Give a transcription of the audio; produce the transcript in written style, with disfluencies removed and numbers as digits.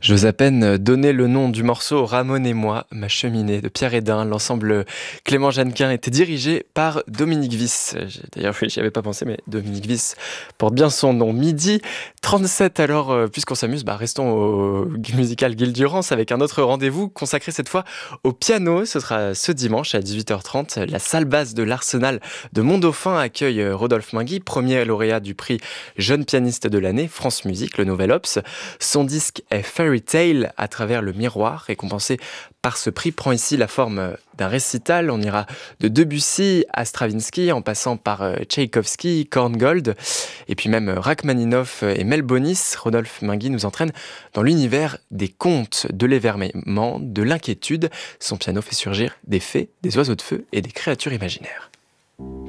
J'ose à peine donner le nom du morceau Ramon et moi, ma cheminée de Pierre Hédin. L'ensemble Clément Jeannequin était dirigé par Dominique Viss. D'ailleurs, j'y avais pas pensé, mais Dominique Viss porte bien son nom. Midi 37, alors, puisqu'on s'amuse, restons au musical Guil-Durance avec un autre rendez-vous consacré cette fois au piano. Ce sera ce dimanche à 18h30. La salle basse de l'Arsenal de Mont-Dauphin accueille Rodolphe Minguy, premier lauréat du prix Jeune pianiste de l'année, France Musique, le Nouvel Ops. Son disque est Fairy Tale à travers le miroir, récompensé par ce prix, prend ici la forme d'un récital. On ira de Debussy à Stravinsky, en passant par Tchaïkovski, Korngold, et puis même Rachmaninoff et Melbonis. Rodolphe Minguy nous entraîne dans l'univers des contes, de l'émerveillement, de l'inquiétude. Son piano fait surgir des fées, des oiseaux de feu et des créatures imaginaires.